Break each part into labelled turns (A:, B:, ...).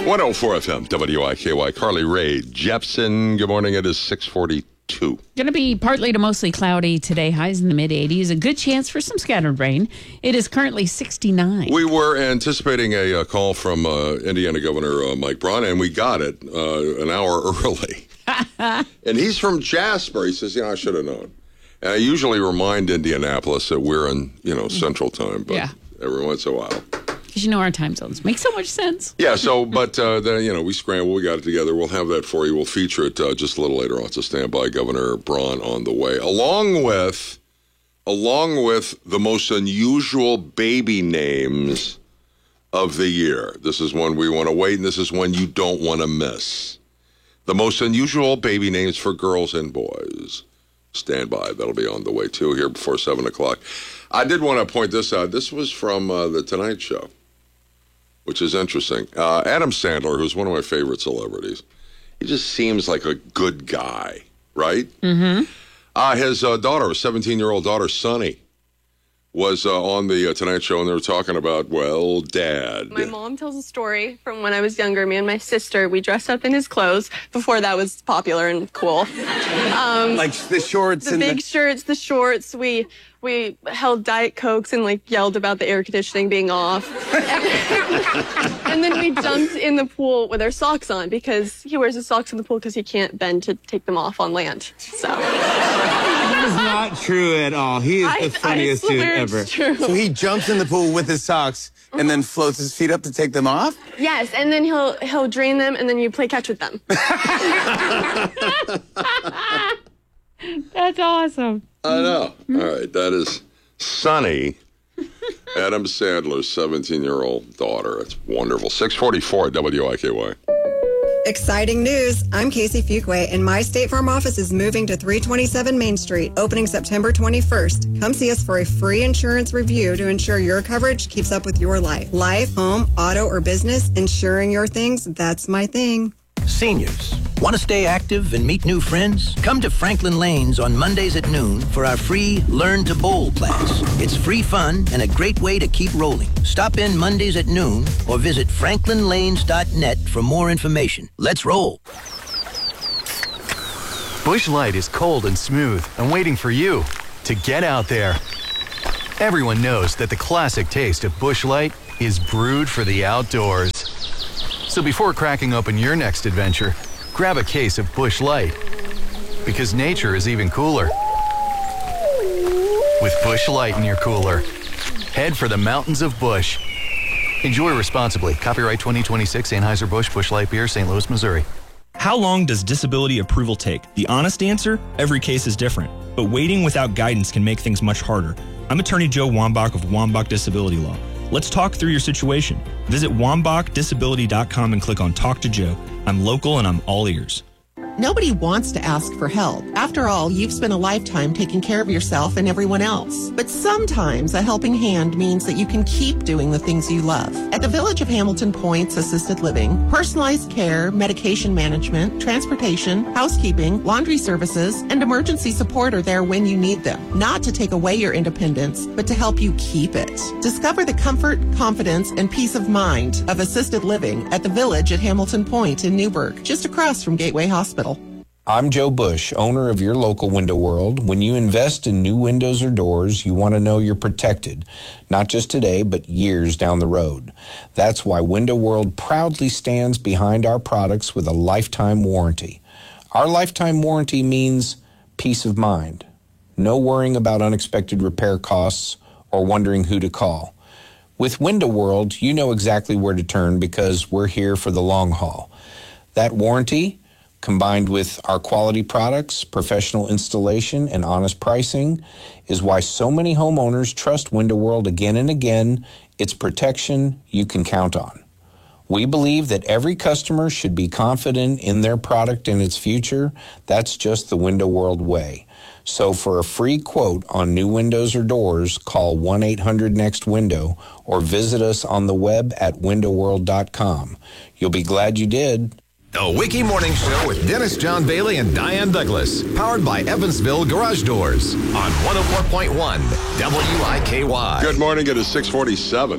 A: 104 FM, WIKY. Carly Rae Jepsen. Good morning. It is 6:42.
B: Going to be partly to mostly cloudy today. Highs in the mid-80s. A good chance for some scattered rain. It is currently 69.
A: We were anticipating a call from Indiana Governor Mike Braun, and we got it an hour early. And he's from Jasper. He says, I should have known. And I usually remind Indianapolis that we're in, Central Time, but every once in a while.
B: Because our time zones make so much sense.
A: Yeah, but then, we scrambled, we got it together. We'll have that for you. We'll feature it just a little later on. So stand by. Governor Braun on the way. Along with the most unusual baby names of the year. This is one we want to wait, and this is one you don't want to miss. The most unusual baby names for girls and boys. Stand by. That'll be on the way, too, here before 7 o'clock. I did want to point this out. This was from The Tonight Show, which is interesting. Adam Sandler, who's one of my favorite celebrities, he just seems like a good guy, right? Mm-hmm. His daughter, a 17-year-old daughter, Sunny, was on The Tonight Show, and they were talking about, Dad.
C: My mom tells a story from when I was younger. Me and my sister, we dressed up in his clothes before that was popular and cool.
D: Like the shorts
C: the big shirts, the shorts. We held Diet Cokes and yelled about the air conditioning being off. And then we jumped in the pool with our socks on because he wears his socks in the pool because he can't bend to take them off on land. So
D: that is not true at all. He is the funniest dude ever.
C: True.
D: So he jumps in the pool with his socks and then floats his feet up to take them off?
C: Yes, and then he'll drain them and then you play catch with them.
B: That's awesome.
A: I know. All right, that is Sunny, Adam Sandler's 17-year-old daughter. It's wonderful. 6:44 WIKY.
E: Exciting news. I'm Casey Fuquay, and my State Farm office is moving to 327 Main Street, opening September 21st. Come see us for a free insurance review to ensure your coverage keeps up with your life. Life, home, auto, or business, insuring your things, that's my thing.
F: Seniors, want to stay active and meet new friends? Come to Franklin Lanes on Mondays at noon for our free Learn to Bowl class. It's free fun and a great way to keep rolling. Stop in Mondays at noon or visit franklinlanes.net for more information. Let's roll.
G: Busch Light is cold and smooth and waiting for you to get out there. Everyone knows that the classic taste of Busch Light is brewed for the outdoors. So before cracking open your next adventure, grab a case of Busch Light, because nature is even cooler. With Busch Light in your cooler, head for the mountains of Busch. Enjoy responsibly. Copyright 2026 Anheuser-Busch Busch Light Beer, St. Louis, Missouri.
H: How long does disability approval take? The honest answer? Every case is different. But waiting without guidance can make things much harder. I'm Attorney Joe Wambach of Wambach Disability Law. Let's talk through your situation. Visit WambachDisability.com and click on Talk to Joe. I'm local and I'm all ears.
I: Nobody wants to ask for help. After all, you've spent a lifetime taking care of yourself and everyone else. But sometimes a helping hand means that you can keep doing the things you love. At the Village of Hamilton Point's Assisted Living, personalized care, medication management, transportation, housekeeping, laundry services, and emergency support are there when you need them. Not to take away your independence, but to help you keep it. Discover the comfort, confidence, and peace of mind of assisted living at the Village at Hamilton Point in Newburgh, just across from Gateway Hospital.
J: I'm Joe Bush, owner of your local Window World. When you invest in new windows or doors, you want to know you're protected, not just today, but years down the road. That's why Window World proudly stands behind our products with a lifetime warranty. Our lifetime warranty means peace of mind. No worrying about unexpected repair costs or wondering who to call. With Window World, you know exactly where to turn because we're here for the long haul. That warranty, combined with our quality products, professional installation, and honest pricing, is why so many homeowners trust Window World again and again. It's protection you can count on. We believe that every customer should be confident in their product and its future. That's just the Window World way. So for a free quote on new windows or doors, call 1-800-NEXT-WINDOW or visit us on the web at windowworld.com. You'll be glad you did.
K: The Wiki Morning Show with Dennis John Bailey and Diane Douglas. Powered by Evansville Garage Doors on 104.1 WIKY.
A: Good morning. It is 6:47.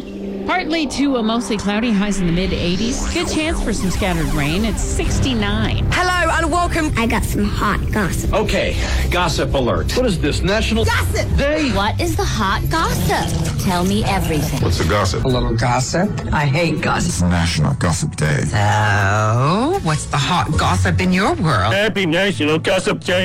B: Partly to a mostly cloudy, highs in the mid-80s. Good chance for some scattered rain. It's 69.
L: Hello and welcome. I got some hot gossip.
M: Okay, gossip alert. What is this, National
L: Gossip
M: Day?
L: What is the hot gossip? Tell me everything.
K: What's the gossip?
N: A little gossip. I hate gossip.
K: National Gossip Day.
N: So, what's the hot gossip in your world?
M: Happy National Gossip Day.